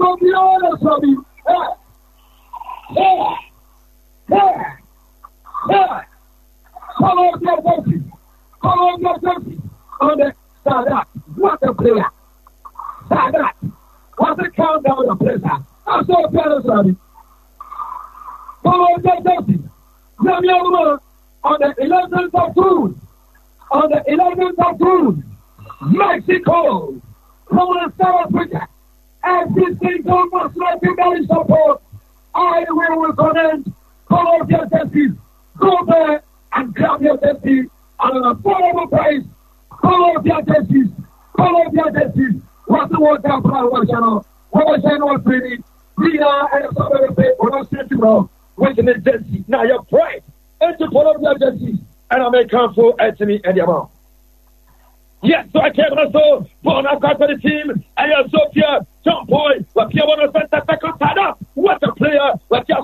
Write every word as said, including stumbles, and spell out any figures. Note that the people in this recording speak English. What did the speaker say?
So be honest with me. Yeah. Yeah. Yeah. Yeah. Follow your jersey. Follow your jersey. On the Sadat. What a player. Sadat. What a countdown of player. I'm so jealous of it. Follow your jersey. On the eleventh of June. On the eleventh of June. Mexico. From South Africa. Every single Muslim that is support. I will recommend. Follow your jersey. Go there and grab your jersey at an affordable price. Follow your jersey. Follow your jersey. What's the word down for our channel? What I was training. Rina and some other people. We're not sent you wrong. Wait in the jersey. Now you're right. And to follow your jersey. And I may come for Anthony and Yamon. Yes, so I came also born I've got for the team. And you're Sophia, John Boy, what you want to spend the second side up. What a player, what you